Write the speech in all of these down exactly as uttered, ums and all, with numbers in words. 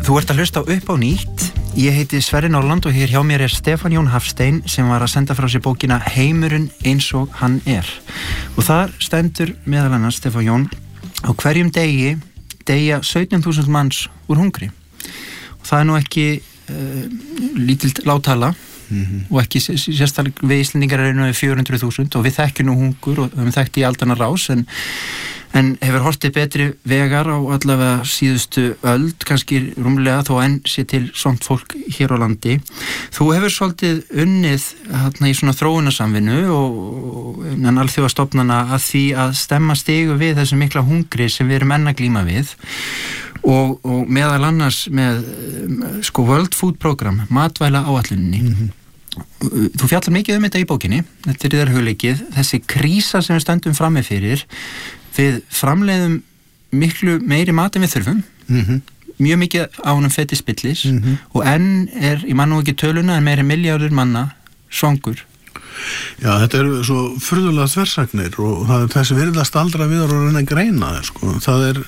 Þú ert að hlusta á Upp á nýtt. Ég heiti Sverrir Norland og hér hjá mér er Stefán Jón Hafstein sem var að senda frá sér bókina Heimurinn eins og hann er. Og þar stendur meðal annars, Stefán Jón, á hverjum degi deyja sautján þúsund manns úr hungri. Og það er nú ekki uh, lítill láttala mm-hmm. og ekki sérstaklega við Íslendingar er einu fjögur hundruð þúsund og við þekkjum nú hungur og við þekkti í aldanna rás en en hefur hortið betri vegar á allavega síðustu öld, kannski rúmlega þó enn sé til somt fólk hér á landi. Þú hefur svolítið unnið hérna í svona þróunarsamvinnu og innan alþjóðastofnana að því að stemma stigu við þessu mikla hungri sem við erum enn að glíma við og, og meðal annars með sko World Food Program, matvæla áætluninni. Mm-hmm. Þú fjallar mikið um þetta í bókinni, þetta er þér hugleikið, þessi krísa sem við stöndum frammi fyrir. Við framleiðum miklu meiri mat en við þurfum, mm-hmm. mjög mikið á honum feti spillis mm-hmm. og enn er, ég man nú ekki töluna, en meiri milljarður manna svangur. Já, þetta eru svo furðulega þversagnir og það er þessi virðast aldrei við að reyna að greina það, sko. Það er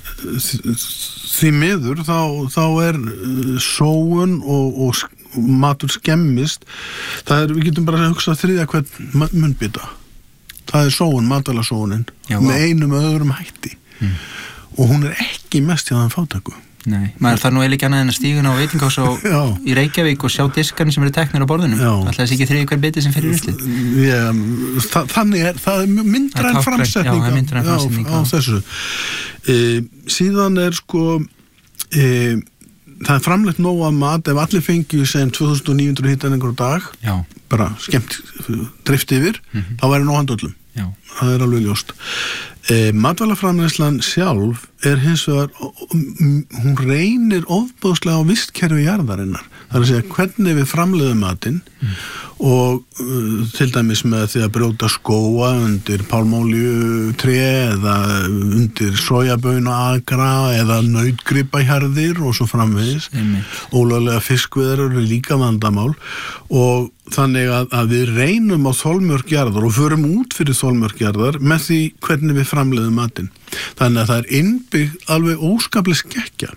því miður, þá, þá er sóun og, og matur skemmist. Það er, við getum bara að hugsa þriðja hvern munnbita. Það er sóun, matvælasóunin, með einum öðrum hætti mm. og hún er ekki mest hjá þann fátæku. Nei, maður þarf nú eiginlega annað en að stíguna á veitingahús í Reykjavík og sjá diskarnir sem eru teknir á borðunum. Alltaf þessi ekki þriðja hver biti sem fyrir úrslið. Já, þa þannig er, það er myndra en framsetninga á, á þessu. E, síðan er sko, e, það er framleitt nóg af mat ef allir fengju sem tvö þúsund níu hundruð hitaningur á dag, já. Bara skemmt drift yfir, mm-hmm. þá væri nóg handöllum. Já. Það er alveg ljóst. E, matvælaframleiðslan sjálf er hins vegar, hún reynir ofboðslega á vistkerfi jarðarinnar. Það er að segja hvernig við framleiðum matinn mm. og uh, til dæmis með því að brjóta skóa undir pálmolíu tré eða undir sojabönu agra eða nautgripahjarðir og svo framvegis. Ólöglega fiskveiðar eru líka vandamál og þannig að, að við reynum á þolmörk jarðar og förum út fyrir þolmörk jarðar með því hvernig við framleiðum matinn. Þannig að það er innbyggt alveg óskaplega skekkja.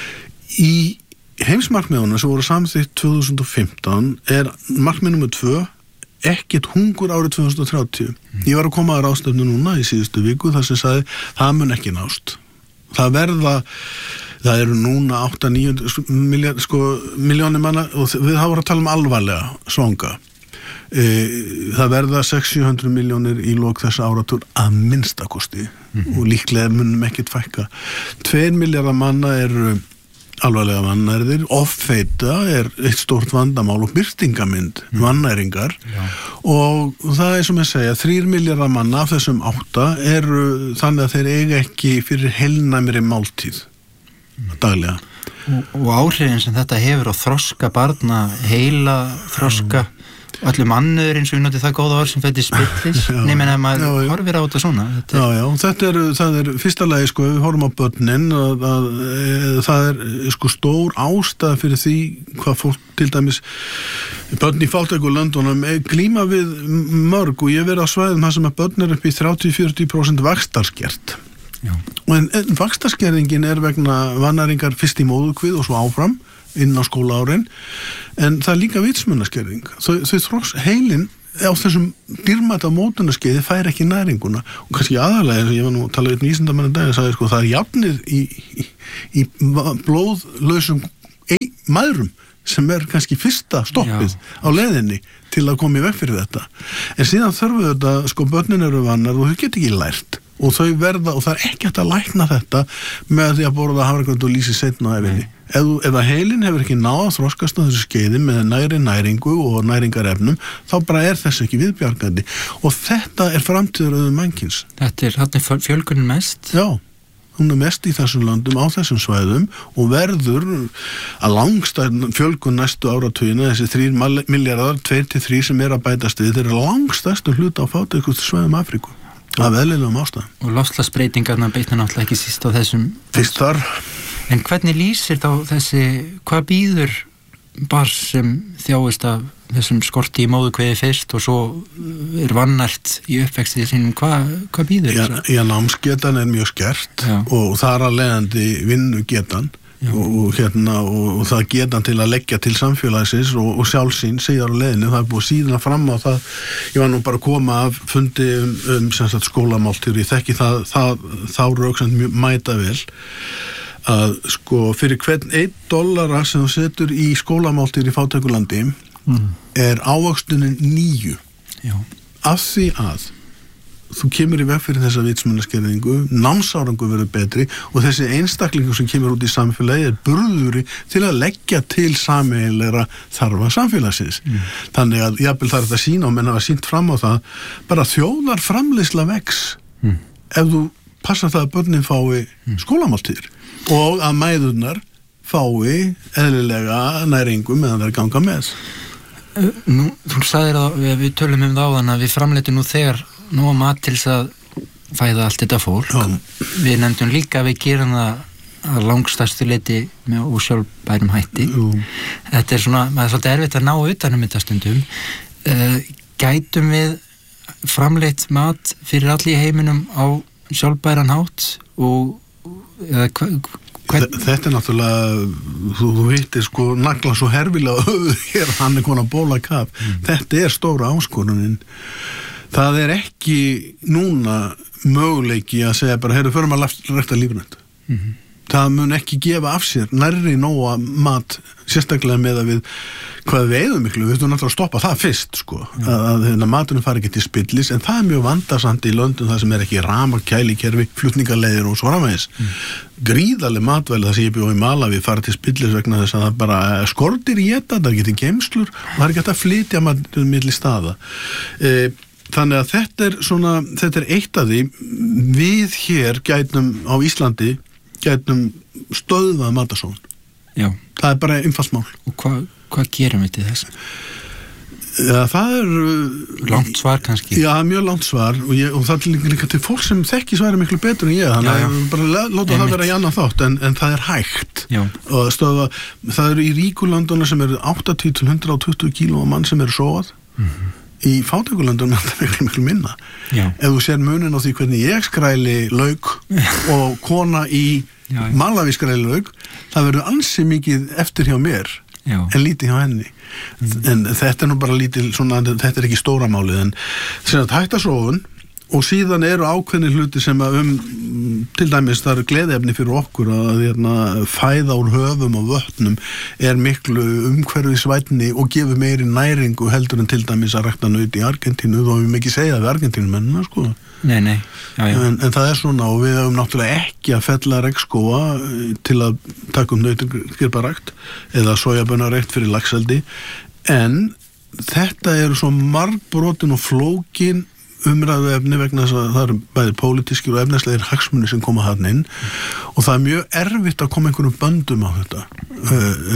Í heimsmarkmiðuna sem voru samþykkt tvö þúsund og fimmtán er markmið númer tvö ekkert hungur árið tvö þúsund og þrjátíu. Mm. Ég var að koma að ráðstefnu núna í síðustu viku þar sem sagði það mun ekki nást. Það verða, það eru núna átta til níu miljard, sko, miljónir manna og við hafa að tala um alvarlega svanga. E, það verða sex til sjö hundruð miljónir í lok þessa áratúr að minnstakosti mm. og líklega munum ekkert fækka. Tveir milljarðar manna eru alvarlega vannærðir, offeita er eitt stórt vandamál og birtingamind mm. vannæringar Já. Og það er sem ég segja, þrír milljarðar manna af þessum átta eru þannig að þeir eiga ekki fyrir heilnæmri máltíð mm. daglega. Og, og áhrifin sem þetta hefur á þroska barna, heila þroska, mm. allir mannur eins og við notið það góða orð sem fætti spillis nefnir að maður já, horfir á þetta svona þetta Já, já, þetta er, það er fyrsta lagi sko, við horfum á börnin að, að, að það er sko stór ástæða fyrir því hvað fólk til dæmis börn í fátæku löndunum glíma við mörg og ég verið á svæðum þar sem að börn er upp í þrjátíu til fjörutíu prósent vaxtarskert og en, en vaxtarskerðingin er vegna vannæringar fyrst í móðukvið og svo áfram inn á skólaárin, en það er líka vitsmunaskerðing. Þau, þau þross heilin á þessum dýrmæta mótunarskeiði fær ekki næringuna og kannski aðalega, eins og ég var nú að tala um vísindamenn í dag, sagði sko, það er jafnir í, í, í blóðlausum mæðrum sem er kannski fyrsta stoppið Já. Á leiðinni til að koma í veg fyrir þetta. En síðan þurfum þetta, sko, börnin eru vannar og þau get ekki lært og þau verða, og það er ekki hægt að lækna þetta með því að borða hafragrauð og lýsi seinna á ævinni. Ef, ef að heilin hefur ekki náð að þroskast á þessu skeiði með næri næringu og næringarefnum, þá bara er þessu ekki viðbjargandi. Og þetta er framtíðaröðu mannkins. Þetta er, þetta er fjölgunin mest? Já, hún er mest í þessum löndum, á þessum svæðum og verður að langstæð fjölgun næstu áratugina, þessi þrír milljarðar, tveir til þrír sem er að bætast við, þeir eru langstæðstu hluta á fátækustu svæðum Afríku. Af eðlilegum ástæðum. Og loftslagsbreytingarna beitna náttúrulega ekki síst á þessum... Fyrst þar. En hvernig lýsir þá þessi, hvað býður barn sem þjáist af þessum skorti í móðukveði fyrst og svo er vannært í uppvexti sínum, hvað, hvað býður þess? Já, já, námsgetan er mjög skert Já. Og þar að leiðandi vinnugetan og, og hérna og, og það geta til að leggja til samfélagsins og, og sjálfsín síðar á leiðinu, það er búið síðan fram á það. Ég var nú bara að koma af fundi um, um sem sagt skólamáltíð, ég þekki það, það þá röksamt mjög mæta vel að sko fyrir hvern einn dollara sem þú setur í skólamáltíð í fátækulandi mm. er ávöxtunin níu. Já. Af því að þú kemur í veg fyrir þessa vitsmunaskerðingu, námsárangur verður betri og þessi einstaklingur sem kemur út í samfélagi er burðuri til að leggja til sameiginlegra þarfa samfélagsins. Mm. Þannig að jafnvel það er þetta sína og menn hafa sýnt fram á það, bara þjóðar framleiðsla vex mm. ef þú passar það að börnin fái mm. skólamáltíðir og að mæðurnar fái eðlilega næringu meðan þær ganga með. Nú, þú sagðir að við, við tölum um það á þann að við framleitum nú þegar nú að mat til þess að fæða allt þetta fólk. Já. Við nefndum líka að við gerum það að langstærstu leiti með ósjálfbærum hætti. Jú. Þetta er svona, maður er svolítið erfitt að ná utanum þetta stundum. Uh, gætum við framleitt mat fyrir allir í heiminum á sjálfbæran hátt og eða hvað Hvern... Þetta er náttúrulega, þú, þú hittir sko nagla svo herfilega hér hann er konar bóla kap. Mm. Þetta er stóra áskorunin. Það er ekki núna möguleiki að segja bara, heyrðu, förum að rækta lífrænt. Mm-hmm. Það mun ekki gefa af sér nærri nóga mat, sérstaklega með að við hvað við eigðum miklu, við þurfum náttúrulega að stoppa það fyrst sko, mm. að, að, að maturinn fari ekki til spillis, en það er mjög vandasamt í löndum það sem er ekki ramakælikerfi, flutningaleiðir og svo framvegis. Mm. Gríðarleg matvæli, það sem ég bjó í Malaví fari til spillis vegna þess að það bara skortir í þetta, það getur geymslur og það er ekki hægt að flytja matur milli staða. E, þannig að þetta er svona, þetta er eitt af því, við hér gætum á Íslandi gætum stöðvað matasóun. Já. Það er bara einfalt mál. Og hvað hva gerum við til þess? Ja, það er... Langt svar kannski? Já, mjög langt svar og, ég, og það er líka til fólk sem þekki svari miklu betur en ég, þannig að bara láta það vera í annan þátt, en, en það er hægt. Já. Og stöðva, það eru í ríkulanduna sem eru áttatíu til hundrað og tuttugu kíló mann sem eru sóað. Mhm. Í fátækulandunum er þetta miklu, miklu minna. Já. Ef þú sér munin á því hvernig ég skræli lauk og kona í Malaví skræli lauk, það verður ansi mikið eftir hjá mér. Já. En lítið hjá henni. Mm. En þetta er nú bara lítið, svona, þetta er ekki stóra málið, en sem að hætta sóun og síðan eru ákveðni hluti sem að um, til dæmis það eru gleðiefni fyrir okkur að hérna, fæða úr höfum og vötnum er miklu umhverfisvænni og gefur meiri næringu heldur en til dæmis að rækta naut í Argentínu, þó við mikið segja við Argentínumennina, sko. Nei, nei. Já, já. En, en það er svona og við höfum náttúrulega ekki að fella regnskóga til að taka um nautakirparækt eða sojabönarækt fyrir laxeldi, en þetta eru svo margbrotin og flókin umræðu efni vegna þess að það eru bæði pólitískir og efnislegir hagsmunir sem koma þarna inn og það er mjög erfitt að koma einhverjum böndum á þetta. Uh,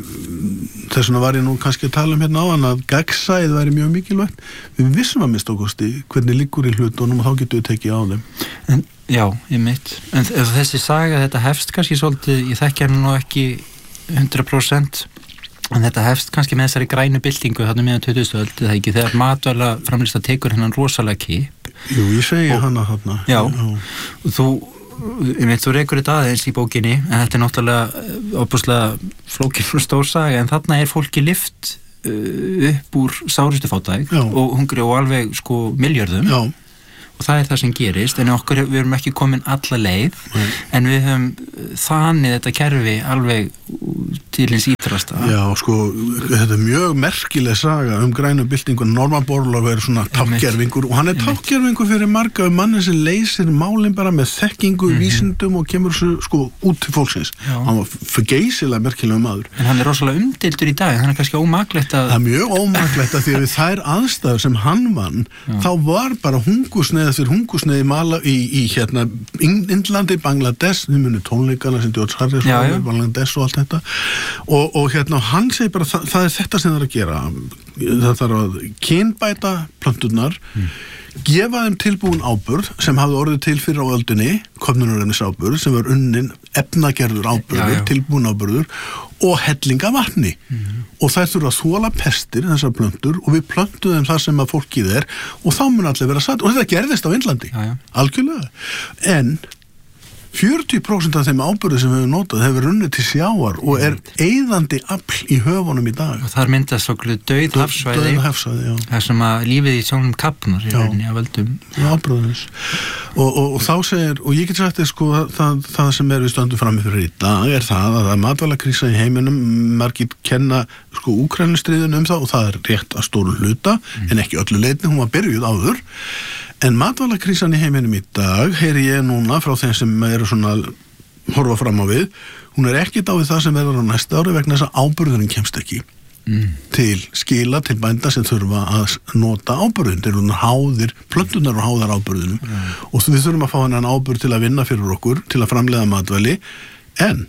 uh, þess vegna var ég nú kannski að tala um hérna á hann að gegnsæð væri mjög mikilvægt. Við vissum að mista okkosti hvernig liggur í hlutunum og þá getum við tekið á þeim. En, já, ég mitt. En þessi saga, þetta hefst kannski svolítið, ég þekki hann nú ekki hundrað prósent, en þetta hefst kannski með þessari grænu byltingu þarna meðan tuttugustu öld, það ekki, þegar matvæla framlýsta tekur hennan rosalega kip. Jú, ég segi og, hana þarna. Já, já. Og þú, ég veit, þú rekur þetta aðeins í bókinni, en þetta er náttúrulega óbúslega flókin og stór saga, en þarna er fólki lyft uh, upp úr sárustu fátæk og hungri og alveg sko miljörðum. Já. Og það er það sem gerist, en okkur, við erum ekki komin alla leið, Nei. En við höfum þannig þetta kerfi alveg til hins ítrasta. Já, sko, þetta er mjög merkileg saga um grænu byltingu. Norman Borlaug er svona tákgervingur og hann er tákgervingur fyrir marga um manni sem leysir málin bara með þekkingu, mm-hmm. vísindum og kemur svo, sko, út til fólksins. Já. Hann var förgeysilega merkilega maður. En hann er rosalega umdeildur í dag, hann er kannski ómaklegt að... Það er mjög ómaklegt að því að við þær aðstæður sem hann vann, Já. Þá var bara hungusneið fyrir hungusneið í Mala í, í hérna Indlandi, Bangladesh, við munum tónleikana sem George Harrison, Bangladesh og allt þetta og, og hérna hann segir bara það, það er þetta sem það er að gera það þarf að kynbæta plönturnar mm. gefa þeim tilbúin áburð sem hafði orðið til fyrir á öldinni köfnunarefnis áburð sem var unnin efnagerður áburður, já, já. Tilbúin áburður og hellinga vatni mm. og þær þurfa að þola pestir þessar plöntur og við plöntuðum það sem að fólkið er og þá mun allir vera satt og þetta gerðist á Indlandi, já, já. Algjörlega en fjörutíu prósent af þeim áburði sem við höfum notað hefur runnið til sjávar og er eyðandi afl í höfunum í dag. Og þar myndast okkur dauð hafsvæði, dauð hafsvæði, já. Það sem að lífið í sjónum kapnar í rauninni að völdum. Já, áburðinins. Og, og, og þá segir, og ég get sagt þér sko, það, það sem er við stöndum frammi fyrir í dag er það að það er matvælakrísa í heiminum, margir kenna sko Úkraínustríðinu um það og það er rétt að stóru hluta, mm. en ekki öllu leyti, hún var byrjuð áður. En matvælakrísan í heiminum í dag, heyri ég núna frá þeim sem eru svona horfa fram á við, hún er ekkert á við það sem verður á næsta ári vegna þess að áburðurinn kemst ekki mm. til skila, til bænda sem þurfa að nota áburðin. Þeir eru háðir, plöntunar og háðar áburðinum mm. og við þurfum að fá hennan áburð til að vinna fyrir okkur, til að framleiða matvæli, en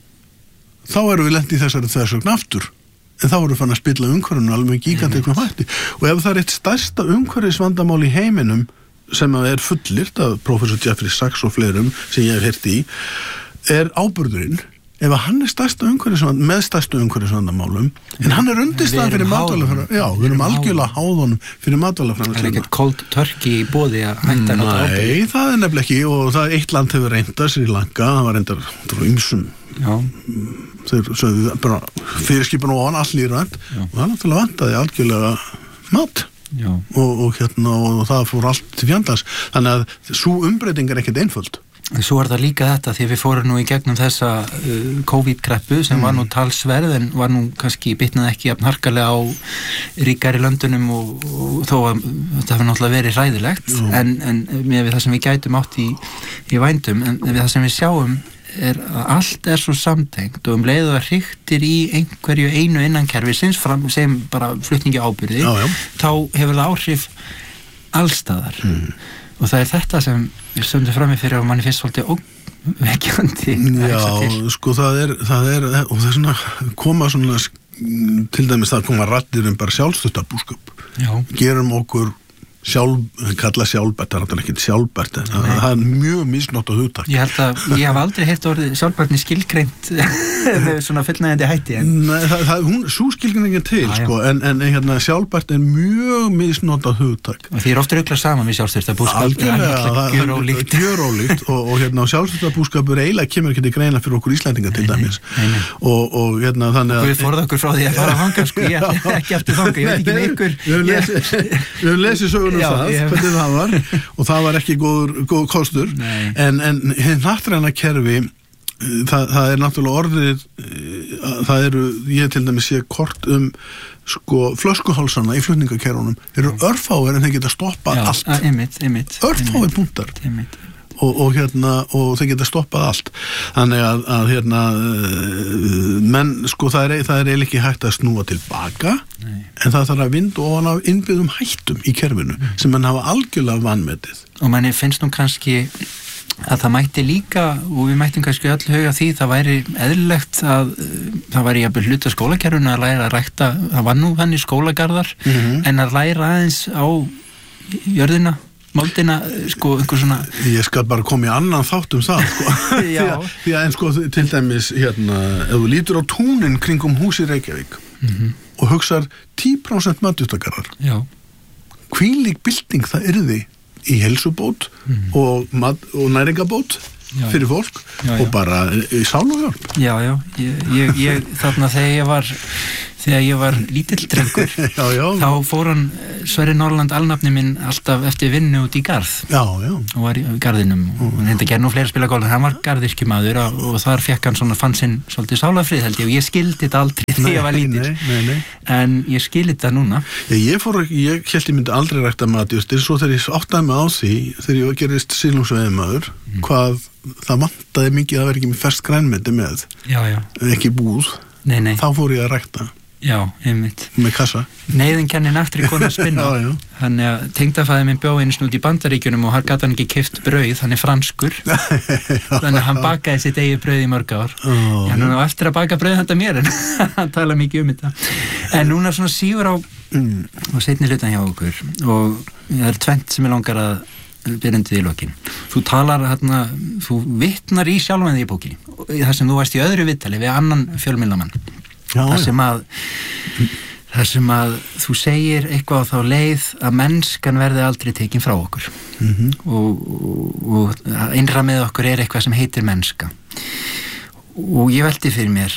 þá erum við lent í þessari þversögn aftur. En þá voru fann að spilla umhverfinu alveg gigantíkum hætti. Og ef það er eitt stærsta umhverfisvandamál í heiminum sem er fullirt af professor Jeffrey Sachs og fleirum sem ég hef heyrt í, er áburðurinn. Ef hann er stærsta umhverfisvandamál, með stærsta umhverfisvandamálum, en hann er undirstaðan fyrir matvælaframleiðslu. Já, við erum algjörlega háðunum fyrir matvælaframleiðslu. Það er ekkert cold turkey í boði að hætta að nota áburð. Nei, það er nefnilega ekki og það eitt land hefur reyndað, Sri Lanka, það var reyndar frá ýmsum. Já. Þeir sögðu bara fyrirskipan og all lífrænt og það náttúrulega vantaði algjörlega mat og, og hérna og það fór allt til fjandans þannig að svo umbreyting er ekkert einföld. Svo er það líka þetta því við fórum nú í gegnum þessa uh, COVID-kreppu sem mm. var nú talsverð en var nú kannski bitnaði ekki jafn harkalega á ríkari löndunum og, og þó að þetta hefur náttúrulega verið hræðilegt en, en með það sem við gætum átt í, í vændum en við það sem við sjáum er að allt er svo samtengt og um leið og það hriktir í einhverju einu innan kerfisins sem bara flutningi ábyrði já, já. Þá hefur það áhrif allstaðar mm. og það er þetta sem við stöndum frammi fyrir og manni fyrst svolítið óvekjandi. Já, sko það er, það er og það er svona koma svona til dæmis það koma raddir um bara sjálfstuttabúskap gerum okkur sjálf, kalla sjálfbært, það er náttúrulega ekki sjálfbært, það, það er mjög misnótt á hugtak. Ég held að, ég haf aldrei heyrt orðið sjálfbærtni skilgreint með svona fullnægjandi hætti. En... Nei, það, það, hún, svo skilgreiningin til, ah, sko, en, en hérna, sjálfbært er mjög misnótt á hugtak. Og því er ofta ruglað saman við sjálfstyrtabúskap. Algjörlega, það er gjörólíkt. Gjörólíkt og, og hérna, sjálfstyrtabúskapur eiginlega kemur ekki til greina fyrir okkur Íslendinga til dæmis. Og, og hérna, þannig að... Við forða okkur frá því að fara að hanga, sko, ég ekki eftir þanga, ég veit ekki með ykkur. Við höfum lesið sögur um það, hvernig það var og það var ekki góður, góður kostur Nei. en, en hnattræna kerfi það, það er náttúrulega orðið það eru, ég til dæmis sé kort um sko flöskuhálsana í flutningakerfunum eru örfáir en þeir geta stoppað Já, allt einmitt, einmitt, örfáir punktar einmitt. Og, og hérna og þeir geta stoppað allt þannig að, að hérna menn sko það er, það er eiginlega ekki hægt að snúa tilbaka Nei. En það þarf að vinda ofan af innbyggðum hættum í kerfinu mm. sem mann hafa algjörlega vanmetið og manni finnst nú kannski að það mætti líka og við mættum kannski öll huga því það væri eðlilegt að það væri jafnvel hluta skólakerfinu að læra að rækta það var nú þannig skólagarðar mm-hmm. en að læra aðeins á jörðina moldina, sko, einhver svona Ég skal bara koma í annan þátt um það sko. því, að, því að en sko til dæmis hérna, ef þú lítur á túnin kringum hús í Reykjavík mm-hmm. og hugsar tíu prósent matjurtagarar hvílík bylting það yrði í helsubót mm-hmm. og, mat, og næringabót já, fyrir fólk já, já. Og bara í sál og hjálp Já, já, ég, ég, ég þarna þegar ég var þegar ég var lítill drengur já, já. Þá fór hann Sverrir Norland alnafni minn alltaf eftir vinnu út í garð já, já. og var í garðinum og hann hefði gerð nú fleira spila golf en hann var garðirkjumaður og, og þar fekk hann svona fann sinn svolítið sálafrið held ég og ég skildi þetta aldrei þegar ég var lítill nei, nei, nei. en ég skildi þetta núna ég, ég, fór, ég held ég myndi aldrei rækta matjurtir svo þegar ég áttaði mig á því þegar ég gerist sílungsveiðmaður mm. hvað það vantaði mikið að vera ekki með ferskt grænmeti með já, já. ekki búð nei, nei. þá fór ég að rækta Já, einmitt. Með kassa. Neyðin kennir naktri konu að spinna. já, já. Þannig að tengdafæði minn bjó einu snút í Bandaríkjunum og hann gat hann ekki keypt brauð, hann er franskur. Þannig að hann bakaði sitt eigið brauð í mörg ár. Oh, já, núna eftir að baka brauð þetta mér en hann tala mikið um þetta. En núna svona sígur á mm. og seinni hlutan hjá okkur og það er tvennt sem ég langar að byrjandi í lokin. Þú talar hérna, þú vitnar í sjálfan því í bókinni. Það sem þú varst í öðru viðtali við annan fjölmiðlamann. Já, það sem að það sem að þú segir eitthvað á þá leið að mennskan verði aldrei tekin frá okkur mm-hmm. og, og, og innra með okkur er eitthvað sem heitir mennska og ég velti fyrir mér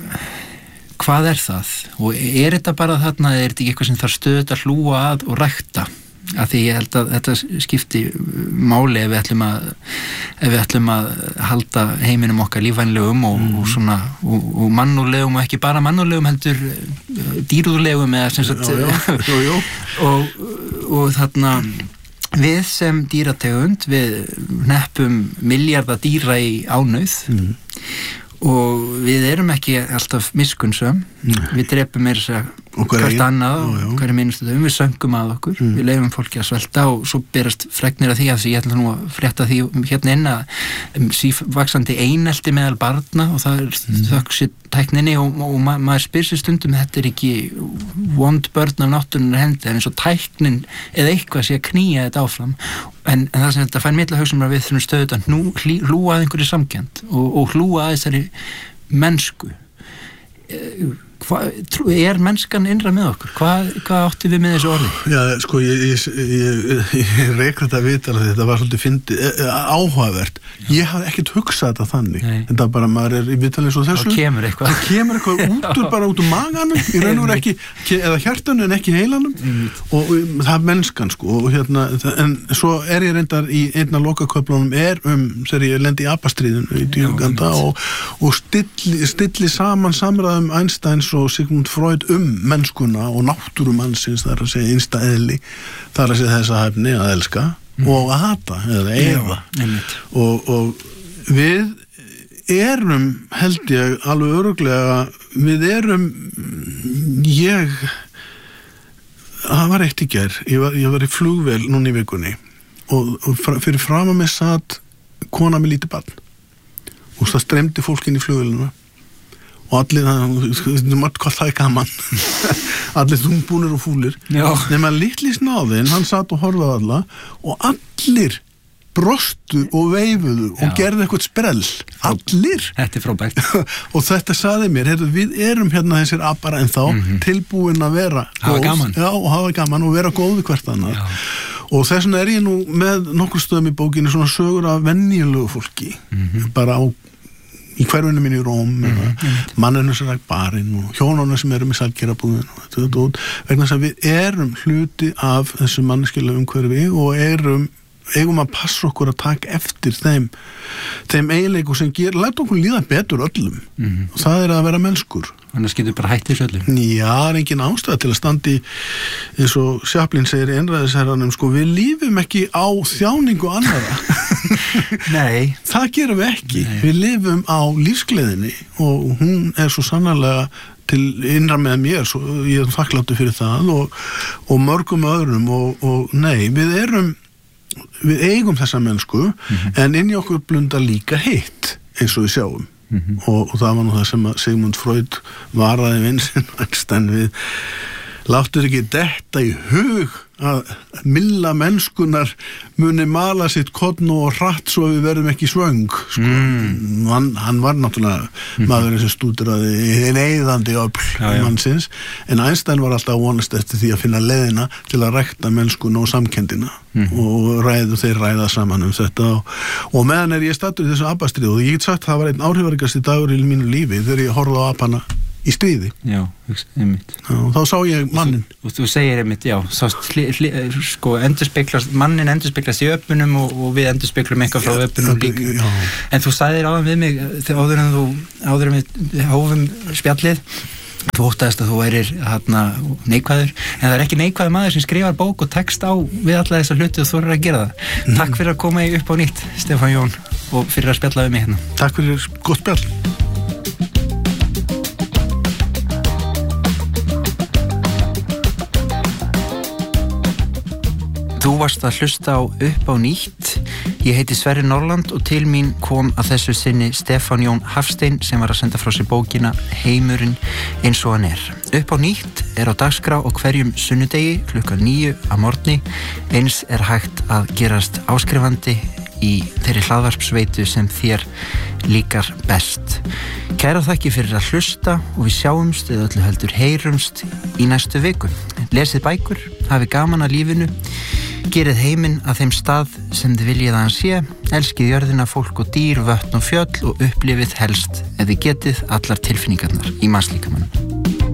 hvað er það og er þetta bara þarna, er þetta ekki eitthvað sem þarf stöðugt að hlúa að og rækta af því ég held að þetta skipti máli ef við ætlum að ef við ætlum að halda heiminum okkar lífvænlegum og, mm. og svona og, og mannúðlegum og ekki bara mannúðlegum heldur dýrúðlegum eða sem sagt jú, jú. og, og þarna við sem dýrategund við hneppum milljarða dýra í ánauð mm. og við erum ekki alltaf miskunnsöm mm. við drepum er þess að hvert annað og hverju minnstu þau, við söngum að okkur mm. við leifum fólki að svelta og svo berast fregnir af því að því ég ætla nú að frétta því hérna inn að um, sívaxandi einelti meðal barna og það er mm. þökk tækninni og, og ma maður spyr sér stundum þetta er ekki vond börn af náttúrunnar hendi en eins og tæknin eða eitthvað sé að knýja þetta áfram en, en það sem þetta fær mikla hugsun að við þurfum stöðugt að hlúa að einhverju samkennd og, og hlúa að þessari mennsku Hva, er mennskan innra með okkur? Hvað, hvað átti við með þessu orði? Já, sko, ég, ég, ég, ég reik þetta að vita að þetta var svolítið fyndi, áhugavert. Já. Ég hafði ekkert hugsað þetta þannig. Nei. En það bara, maður er í viðtalið eins og þessu. Það kemur eitthvað. Það kemur eitthvað út úr, bara út úr maganum, í raun og ekki, eða hjartanum en ekki heilanum. Mm. Og, og það er mennskan, sko. Og hérna, en svo er ég reyndar í einna lokaköflunum er um, þegar ég lendi í apastríðinu í Uganda og, og stilli, stilli saman samræðum Einsteins og Sigmund Freud um mennskuna og náttúru mannsins, það er að segja innsta eðli, það er að segja þessa hæfni að elska mm. og að hata eða eiga og, og við erum held ég alveg örugglega við erum ég það var eitt í gær ég var, ég var í flugvél núna í vikunni og, og fyrir fram að mig satt kona með lítið barn og það streymdi fólk inn í flugvélina og allir, hvað það er gaman allir þungbúnir og fúlir nema litli snáðinn, hann satt og horfaði alla og allir brostu og veifuðu og Já. gerði eitthvað sprell, allir þetta er frábært og þetta saði mér, heyrðu, við erum hérna þessir apara en þá mm -hmm. tilbúin að vera hafa gaman. Já, og hafa gaman og vera góð við hvert annað Já. og þess vegna er ég nú með nokkur stöðum í bókinni svona sögur af venjulegu fólki mm -hmm. bara á í hverfinu mín í Róm mm -hmm. manninu sem ræk barinn og hjónuna sem eru með salgerabúðin og þetta og vegna þess að við erum hluti af þessu manneskilega umhverfi og erum eigum að passa okkur að taka eftir þeim þeim eiginleikum sem ger, læta okkur líða betur öllum mm -hmm. og það er að vera mennskur Þannig að getur bara hætt þessu öllum Já, það er engin ástæða til að standi eins og Chaplin segir í einræðisherranum sko, við lífum ekki á þjáningu annara Nei Það gerum við ekki, Nei. Við lifum á lífsgleðinni og hún er svo sannarlega til innra með mér, svo ég er þakkláttur fyrir það og, og mörgum öðrum og, og nei, við erum við eigum þessa mennsku mm-hmm. en inn í okkur blundar líka heitt eins og við sjáum mm-hmm. og, og það var nú það sem að Sigmund Freud varaði vinsinn Einstein við láttur ekki detta í hug að milla mennskunar muni mala sitt kodn og hratt svo við verðum ekki svöng sko. mm. hann, hann var náttúrulega mm. maðurinn sem stúdiraði neyðandi öfl mannsins en Einstein var alltaf vonast eftir því að finna leiðina til að rækta mennskuna og samkendina mm. og ræðu þeir ræða saman um þetta og, og meðan er ég stattur í þessu apastrið og ég get sagt það var einn áhrifaríkasti dagur í mínu lífi þegar ég horfði á apana í stríði. Já, einmitt. Já, þá sá ég mannin. Og þú segir einmitt, já, sást, hli, hli, sko, endurspeglast, mannin endurspeglast í öpunum og, og við endurspeglum eitthvað frá öpunum líka. Já. En þú sagðir áðan við mig, þegar áður en þú, áður en við hófum spjallið, þú óttaðist að þú værir hérna neikvæður, en það er ekki neikvæður maður sem skrifar bók og text á við alla þessa hluti og þú eru að gera það. Mm. Takk fyrir að koma í upp á nýtt, Stefán Jón, og fyrir að spjalla við mig hérna. Takk fyrir gott spjall. Þú varst að hlusta á upp á nýtt. Ég heiti Sverrir Norland og til mín kom að þessu sinni Stefán Jón Hafstein sem var að senda frá sér bókina Heimurinn eins og hann er. Upp á nýtt er á dagskrá á hverjum sunnudegi klukkan níu að morgni. Eins er hægt að gerast áskrifandi í þeirri hlaðvarpsveitu sem þér líkar best. Kæra þakki fyrir að hlusta og við sjáumst eða öllu heldur heyrumst í næstu viku. Lesið bækur, hafi gaman að lífinu. Gerið heiminn að þeim stað sem þið viljið að hann sé, elskið jörðina, fólk og dýr, vötn og fjöll og upplifið helst ef þið getið allar tilfinningarnar í mannslíkamanum.